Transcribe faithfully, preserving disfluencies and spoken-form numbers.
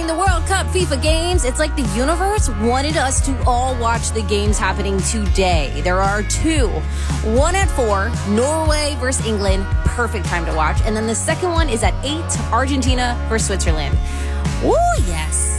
During the World Cup FIFA games, it's like the universe wanted us to all watch the games happening today. There are two. One at four, Norway versus England, perfect time to watch. And then the second one is at eight, Argentina versus Switzerland. Ooh, yes.